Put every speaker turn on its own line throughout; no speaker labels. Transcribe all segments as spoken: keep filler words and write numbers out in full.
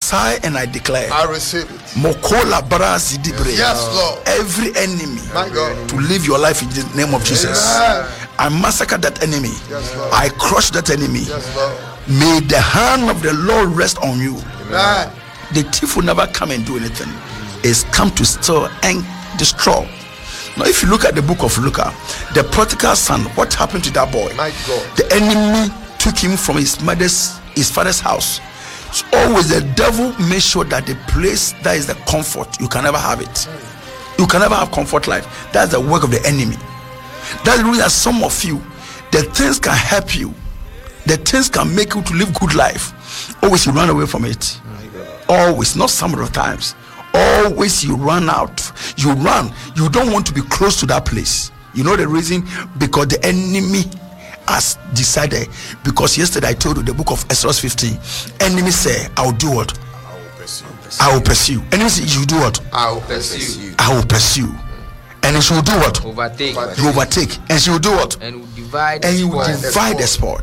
prophesy and I declare.
I receive it.
Mokola Barazi Dibre.
Yes, Lord.
Every enemy
My God.
to live your life in the name of Jesus.
Amen.
I massacre that enemy.
Yes, Lord.
I crush that enemy.
Yes, Lord.
May the hand of the Lord rest on you.
Amen.
The thief will never come and do anything. It's come to steal and destroy. Now, if you look at the book of Luke, the prodigal son, what happened to that boy?
My God.
The enemy took him from his mother's, his father's house. So always the devil makes sure that the place that is the comfort, you can never have it. You can never have comfort life. That's the work of the enemy. That's the reason that some of you, the things can help you. The things can make you to live good life. Always you run away from it. Always, not some of the times. Always you run out. You run. You don't want to be close to that place. You know the reason? Because the enemy has decided. Because yesterday I told you the book of Exodus fifteen. Enemy say, I will do what?
I will pursue.
I will pursue. Enemy say, you do what?
I will pursue.
I will pursue. And she will do what?
Overtake.
You overtake. And she will do what?
And will divide.
And you
the
will
spoil.
divide the sport.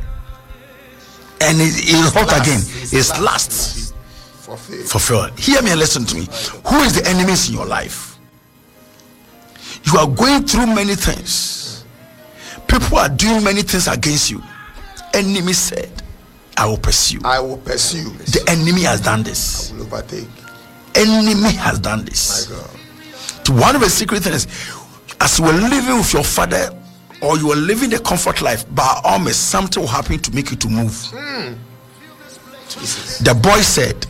And it is hot again. It's last.
Fulfill.
Fulfilled. Hear me and listen to me. Who is the enemies in your life? You are going through many things. People are doing many things against you. Enemy said, I will pursue.
I will pursue.
The enemy has done this.
I will overtake.
Enemy has done this.
My God.
To one of the secret things, as you were living with your father, or you were living the comfort life, by all means, something will happen to make you to move.
Mm. Jesus.
The boy said,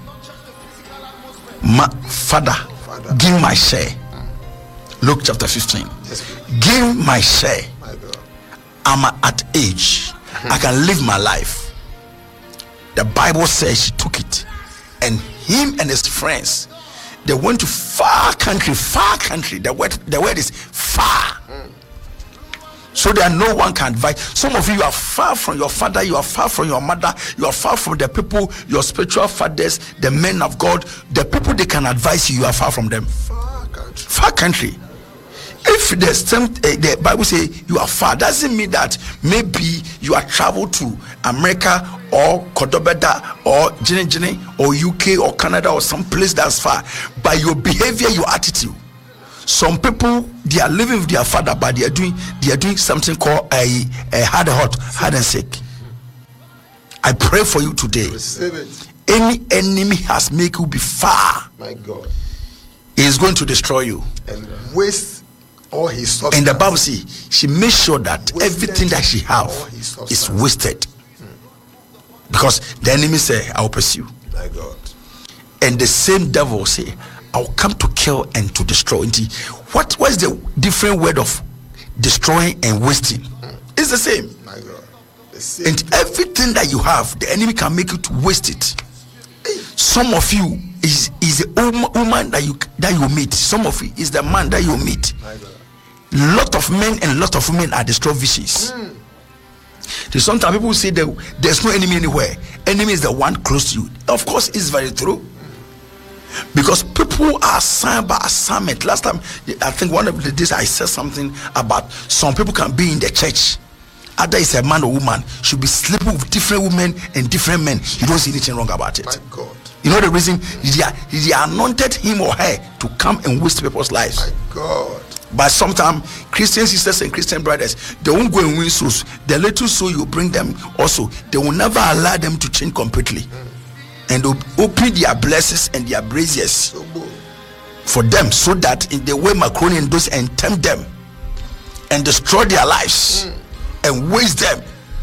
My father,
Father.
give my share. Mm. Luke chapter fifteen.
Yes,
give my share.
my God.
I'm at age. I can live my life. The Bible says she took it, and him and his friends, they went to far country, far country. The word, the word is far.
Mm.
So that no one can advise. Some of you are far from your father, you are far from your mother, you are far from the people, your spiritual fathers, the men of God, the people they can advise you, you are far from them.
Far country.
Far country. If the same, uh, the Bible say you are far, doesn't mean that maybe you are traveled to America or Kodobeda or Gini Gini or U K or Canada or some place that's far. By your behavior, your attitude. Some people, they are living with their father, but they are doing they are doing something called a, a hard hot, hard and sick. I pray for you today.
Receive it.
Any enemy has made you be far.
My God.
He is going to destroy you.
And waste all his substance.
And the Bible says she made sure that
Wasted
everything that she have
all his substance.
is wasted. Because the enemy say, I will pursue.
My God.
And the same devil say, I'll come to kill and to destroy. What what is the different word of destroying and wasting?
Mm.
It's the same.
My God. The same.
And everything that you have, the enemy can make you to waste it. Some of you is is the woman that you that you meet. Some of you is the man that you meet.
My God.
Lot of men and lot of women are destroyed visions.
Mm.
Sometimes people say that there's no enemy anywhere. Enemy is the one close to you. Of course, it's very true. Because people are assigned by assignment. Last time, I think one of the days I said something about some people can be in the church. Either it's a man or woman, should be sleeping with different women and different men. You don't see anything wrong about it.
My God.
You know the reason? They, are, they anointed him or her to come and waste people's lives.
My God.
But sometimes Christian sisters and Christian brothers, they won't go and win souls. The little soul you bring them also, they will never allow them to change completely. Mm. And open their blessings and their braziers
So
for them, so that in the way macaroni and those and tempt them and destroy their lives mm. and waste them.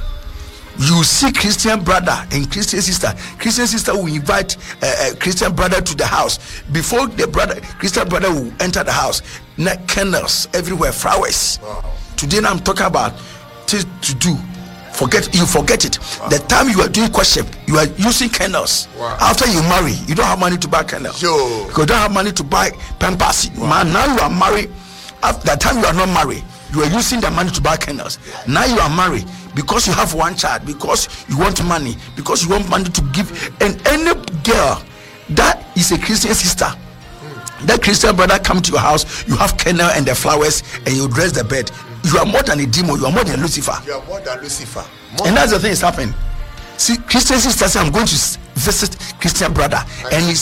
You see Christian brother and Christian sister. Christian sister will invite a, a Christian brother to the house. Before the brother, Christian brother will enter the house, candles everywhere, flowers.
Wow.
Today now I'm talking about things to do. Forget you forget it. Wow. The time you are doing courtship, you are using candles.
Wow.
After you marry, you don't have money to buy candles.
Sure.
Because you don't have money to buy pampers.
Wow.
Man, now you are married. After that time you are not married, you are using the money to buy candles. Now you are married because you have one child, because you want money, because you want money to give. And any girl that is a Christian sister, mm. that Christian brother come to your house, you have candle and the flowers, and you dress the bed. You are more than a demon. You are more than Lucifer.
You are more than Lucifer. More
and that's the thing is happening. See, Christian sister say, I'm going to visit Christian brother, and he